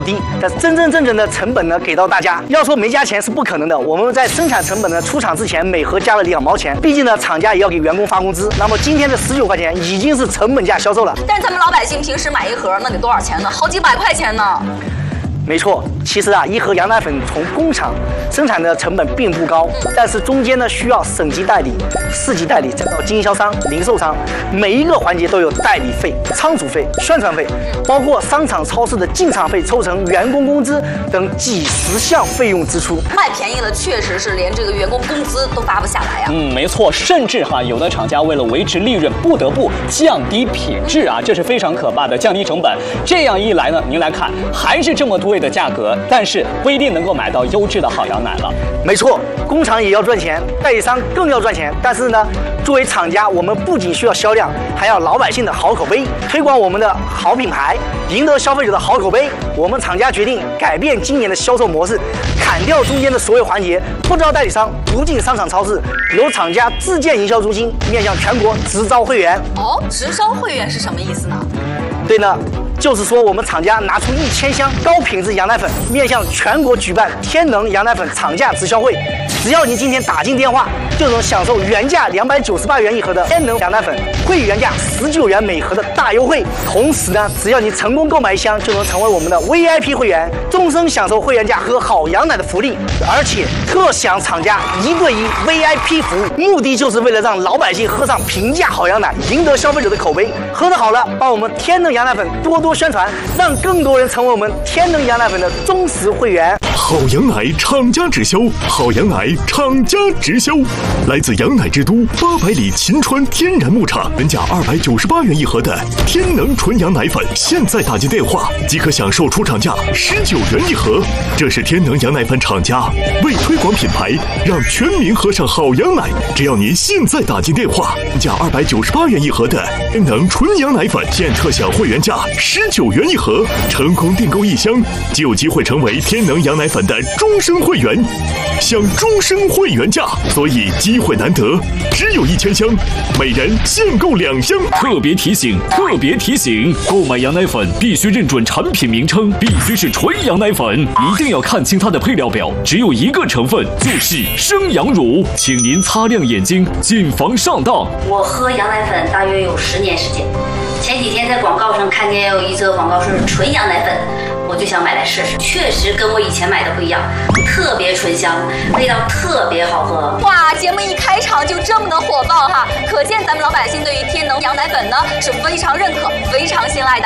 低，但真正的成本呢给到大家。要说没加钱是不可能的，我们在生产成本呢出厂之前每盒加了2毛钱，毕竟呢厂家也要给员工发工资。那么今天的19块钱已经是成本价销售了。 但是咱们老百姓平时买一盒那得多少钱呢？好几百块钱呢。 没错，其实啊，一盒羊奶粉从工厂生产的成本并不高，但是中间呢需要省级代理、市级代理，再到经销商、零售商，每一个环节都有代理费、仓储费、宣传费，包括商场、超市的进场费、抽成、员工工资等几十项费用支出。 卖便宜了，确实是连这个员工工资都发不下来呀。 没错，甚至有的厂家为了维持利润，不得不降低品质啊，这是非常可怕的，降低成本。这样一来呢，您来看，还是这么多的价格，但是不一定能够买到优质的好羊奶了。 没错，工厂也要赚钱，代理商更要赚钱。但是呢，作为厂家，我们不仅需要销量，还要老百姓的好口碑，推广我们的好品牌，赢得消费者的好口碑。我们厂家决定改变今年的销售模式，砍掉中间的所有环节，不招代理商，不进商场超市，由厂家自建营销中心，面向全国直招会员。 哦，直招会员是什么意思呢？ 对呢，就是说我们厂家拿出1000箱高品质羊奶粉，面向全国举办天能羊奶粉厂价直销会。只要您今天打进电话，就能享受原价298元一盒的天能羊奶粉，会员价19元每盒的大优惠。同时呢，只要你成功购买1箱，就能成为我们的 VIP 会员，终身享受会员价喝好羊奶的福利，而且特享厂家1对1 VIP 服务。目的就是为了让老百姓喝上平价好羊奶，赢得消费者的口碑。喝得好了，帮我们天能羊奶粉多多宣传，让更多人成为我们天能羊奶粉的忠实会员。 好羊奶厂家直销，好羊奶厂家直销，来自羊奶之都800里秦川天然牧场，原价298元一盒的天能纯羊奶粉，现在打进电话即可享受出厂价19元一盒。这是天能羊奶粉厂家为推广品牌，让全民喝上好羊奶。只要您现在打进电话，原价298元一盒的天能纯羊奶粉，现特享会员价19元一盒。成功订购1箱，就有机会成为天能羊奶粉的终身会员，享终身会员价，所以机会难得，只有1000箱，每人限购2箱。 特别提醒，购买羊奶粉必须认准产品名称，必须是纯羊奶粉，一定要看清它的配料表，只有一个成分，就是生羊乳，请您擦亮眼睛，谨防上当。 我喝羊奶粉大约有10年时间，前几天在广告上看见有一则广告说是纯羊奶粉，我就想买来试试，确实跟我以前买的不一样，特别醇香，味道特别好喝。 哇，节目一开场就这么的火爆哈，可见咱们老百姓对于天能羊奶粉呢是非常认可、非常信赖的。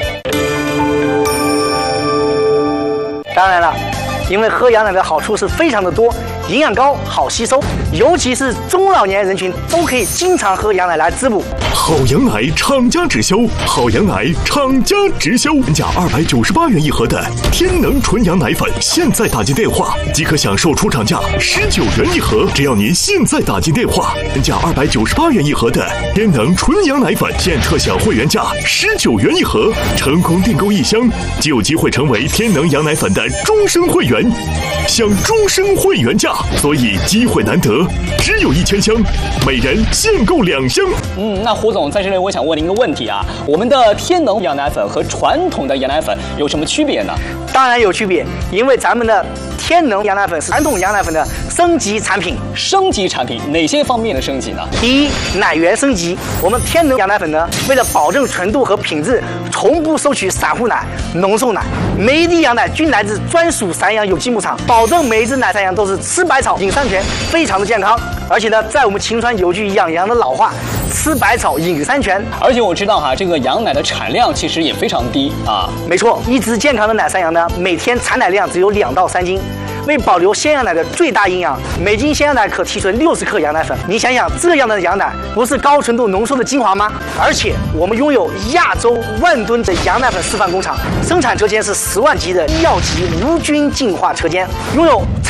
当然了，因为喝羊奶的好处是非常的多，营养高，好吸收，尤其是中老年人群都可以经常喝羊奶来滋补。 好羊奶厂家直销，好羊奶厂家直销，原价298元一盒的天能纯羊奶粉，现在打进电话即可享受出厂价19元一盒。只要您现在打进电话，原价298元一盒的天能纯羊奶粉，现特享会员价19元一盒。成功订购1箱，就有机会成为天能羊奶粉的终身会员，享终身会员价，所以机会难得，只有1000箱，每人限购2箱。 那胡总在这里，我想问您一个问题啊，我们的天能羊奶粉和传统的羊奶粉有什么区别呢？ 当然有区别，因为咱们的天能羊奶粉是传统羊奶粉的升级产品。 升级产品哪些方面的升级呢？ 第一，奶源升级。我们天能羊奶粉呢，为了保证纯度和品质，从不收取散户奶、浓缩奶，每一滴羊奶均来自专属散养有机牧场，保证每一只奶散羊都是吃百草、饮山泉，非常的健康。而且呢，在我们秦川有句养羊的老话，吃百草饮山泉。 而且我知道这个羊奶的产量其实也非常低啊。 没错，一只健康的奶山羊呢，每天产奶量只有2到3斤。为保留鲜羊奶的最大营养，每斤鲜羊奶可提纯60克羊奶粉。你想想，这样的羊奶不是高纯度浓缩的精华吗？而且我们拥有亚洲10000吨的羊奶粉示范工厂，生产车间是10万级的医药级无菌净化车间，拥有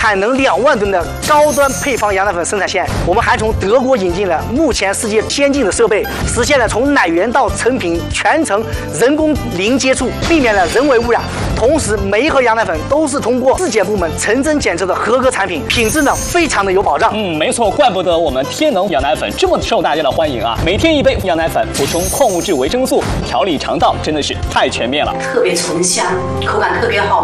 产能2万吨的高端配方羊奶粉生产线。我们还从德国引进了目前世界先进的设备，实现了从奶源到成品全程人工零接触，避免了人为污染。同时，每一盒羊奶粉都是通过质检部门成真检测的合格产品，品质呢非常的有保障。 没错，怪不得我们天能羊奶粉这么受大家的欢迎啊！每天1杯羊奶粉，补充矿物质、维生素，调理肠道，真的是太全面了， 特别醇香，口感特别好。